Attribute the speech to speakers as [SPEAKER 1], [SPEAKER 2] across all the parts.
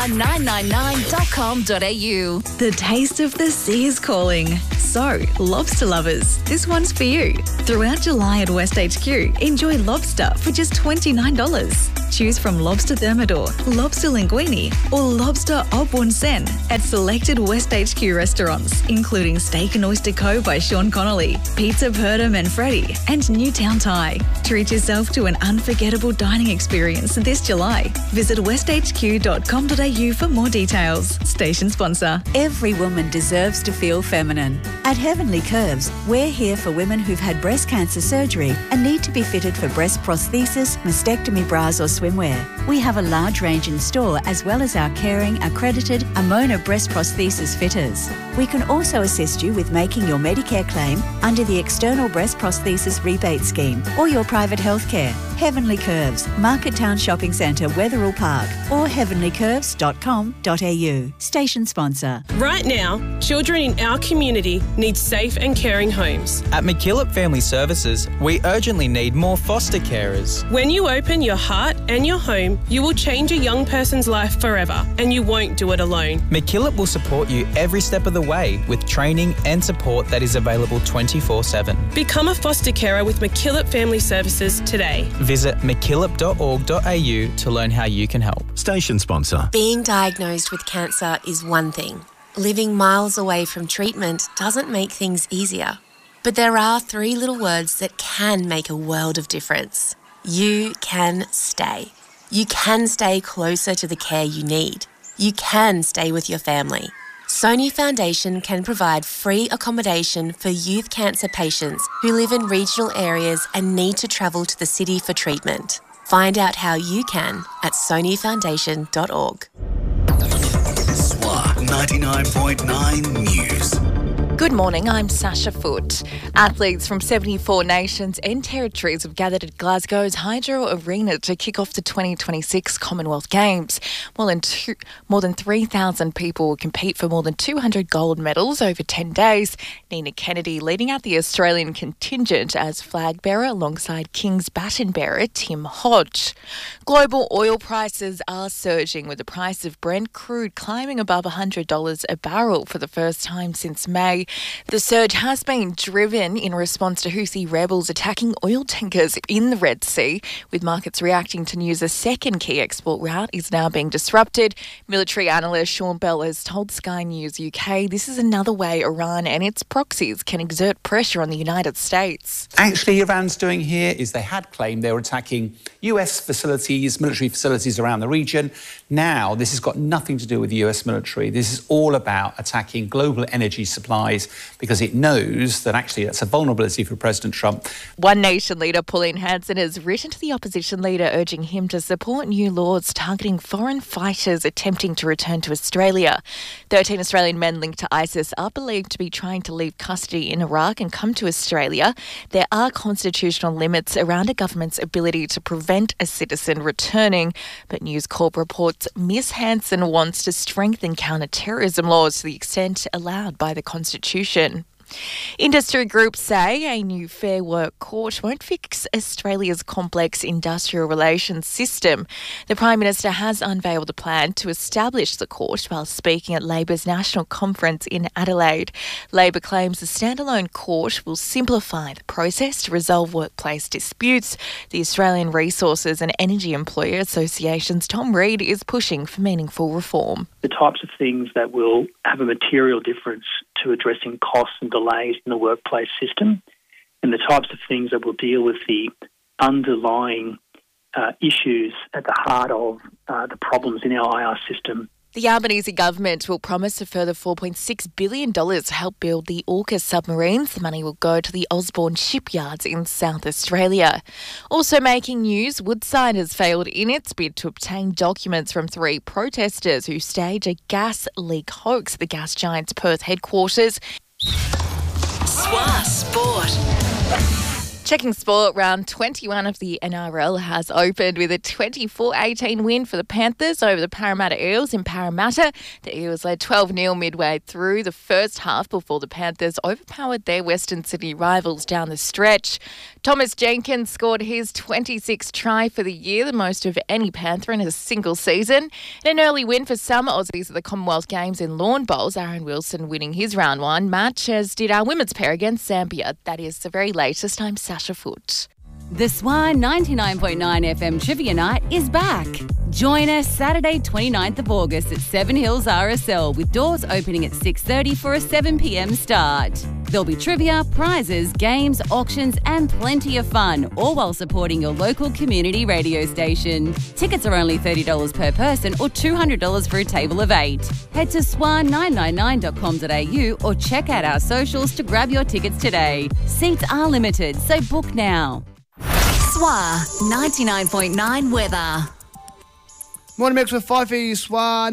[SPEAKER 1] 999.com.au. The taste of the sea is calling. So, lobster lovers, this one's for you. Throughout July at West HQ, enjoy lobster for just $29. Choose from lobster thermidor, lobster linguine, or lobster au bon sen at selected West HQ restaurants, including Steak and Oyster Co. by Sean Connolly, Pizza Perda Manfredi, and Newtown Thai. Treat yourself to an unforgettable dining experience this July. Visit westhq.com.au for more details. Station sponsor.
[SPEAKER 2] Every woman deserves to feel feminine. At Heavenly Curves, we're here for women who've had breast cancer surgery and need to be fitted for breast prosthesis, mastectomy bras or swimwear. We have a large range in store as well as our caring, accredited Amona breast prosthesis fitters. We can also assist you with making your Medicare claim under the External Breast Prosthesis Rebate Scheme or your private healthcare. Heavenly Curves, Market Town Shopping Centre, Wetherill Park, or heavenlycurves.com.au. Station sponsor.
[SPEAKER 3] Right now, children in our community need safe and caring homes.
[SPEAKER 4] At McKillop Family Services, we urgently need more foster carers.
[SPEAKER 3] When you open your heart and your home, you will change a young person's life forever, and you won't do it alone.
[SPEAKER 4] McKillop will support you every step of the way with training and support that is available 24/7.
[SPEAKER 3] Become a foster carer with McKillop Family Services today.
[SPEAKER 4] Visit mckillop.org.au to learn how you can help.
[SPEAKER 5] Station sponsor.
[SPEAKER 6] Being diagnosed with cancer is one thing. Living miles away from treatment doesn't make things easier. But there are 3 little words that can make a world of difference. You can stay. You can stay closer to the care you need. You can stay with your family. Sony Foundation can provide free accommodation for youth cancer patients who live in regional areas and need to travel to the city for treatment. Find out how you can at sonyfoundation.org.
[SPEAKER 5] SWR 99.9 News.
[SPEAKER 7] Good morning, I'm Sasha Foote. Athletes from 74 nations and territories have gathered at Glasgow's Hydro Arena to kick off the 2026 Commonwealth Games. More than 3,000 people will compete for more than 200 gold medals over 10 days. Nina Kennedy leading out the Australian contingent as flag bearer alongside King's baton bearer Tim Hodge. Global oil prices are surging, with the price of Brent crude climbing above $100 a barrel for the first time since May. The surge has been driven in response to Houthi rebels attacking oil tankers in the Red Sea, with markets reacting to news a second key export route is now being disrupted. Military analyst Sean Bell has told Sky News UK this is another way Iran and its proxies can exert pressure on the United States.
[SPEAKER 8] Actually, Iran's doing here is they had claimed they were attacking US facilities, military facilities around the region. Now, this has got nothing to do with the US military. This is all about attacking global energy supplies because it knows that actually that's a vulnerability for President Trump.
[SPEAKER 7] One Nation leader Pauline Hanson has written to the opposition leader urging him to support new laws targeting foreign fighters attempting to return to Australia. 13 Australian men linked to ISIS are believed to be trying to leave custody in Iraq and come to Australia. There are constitutional limits around a government's ability to prevent a citizen returning, but News Corp reports Ms Hanson wants to strengthen counter-terrorism laws to the extent allowed by the Constitution. Industry groups say a new Fair Work court won't fix Australia's complex industrial relations system. The Prime Minister has unveiled a plan to establish the court while speaking at Labor's national conference in Adelaide. Labor claims the standalone court will simplify the process to resolve workplace disputes. The Australian Resources and Energy Employer Association's Tom Reid is pushing for meaningful reform.
[SPEAKER 9] The types of things that will have a material difference to addressing costs and delays in the workplace system, and the types of things that will deal with the underlying issues at the heart of the problems in our IR system.
[SPEAKER 7] The Albanese government will promise a further $4.6 billion to help build the AUKUS submarines. The money will go to the Osborne shipyards in South Australia. Also making news, Woodside has failed in its bid to obtain documents from 3 protesters who staged a gas leak hoax at the gas giant's Perth headquarters.
[SPEAKER 1] SWR Sport.
[SPEAKER 7] Checking sport, round 21 of the NRL has opened with a 24-18 win for the Panthers over the Parramatta Eels in Parramatta. The Eels led 12-0 midway through the first half before the Panthers overpowered their Western Sydney rivals down the stretch. Thomas Jenkins scored his 26th try for the year, the most of any Panther in a single season. And an early win for some Aussies at the Commonwealth Games in lawn bowls, Aaron Wilson winning his round one match, as did our women's pair against Zambia. That is the very latest. I'm Sasha Foote.
[SPEAKER 10] The SWA 99.9 FM Trivia Night is back. Join us Saturday 29th of August at Seven Hills RSL with doors opening at 6:30 for a 7 p.m. start. There'll be trivia, prizes, games, auctions and plenty of fun, all while supporting your local community radio station. Tickets are only $30 per person or $200 for a table of 8. Head to swa999.com.au or check out our socials to grab your tickets today. Seats are limited, so book now.
[SPEAKER 1] SWA 99.9 weather.
[SPEAKER 11] Morning mix with 5 SWA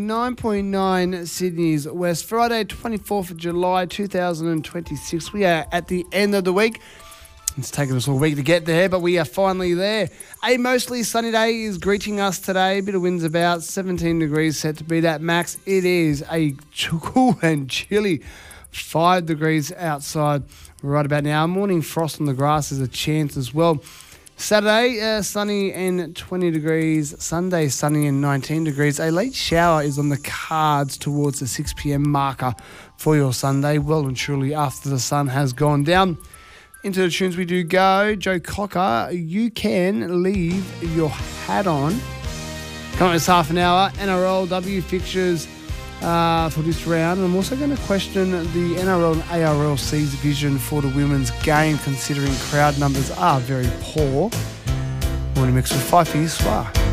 [SPEAKER 11] 99.9 Sydney's West. Friday, 24th of July 2026. We are at the end of the week. It's taken us all week to get there, but we are finally there. A mostly sunny day is greeting us today. A bit of winds about 17 degrees set to be that max. It is a cool and chilly 5 degrees outside right about now. Morning frost on the grass is a chance as well. Saturday, sunny and 20 degrees. Sunday, sunny and 19 degrees. A late shower is on the cards towards the 6 p.m. marker for your Sunday, well and truly after the sun has gone down. Into the tunes we do go. Joe Cocker, You Can Leave Your Hat On. Coming up this half an hour, NRLW fixtures for this round. And I'm also going to question the NRL and ARLC's vision for the women's game, considering crowd numbers are very poor. Morning mix with 5 SWA.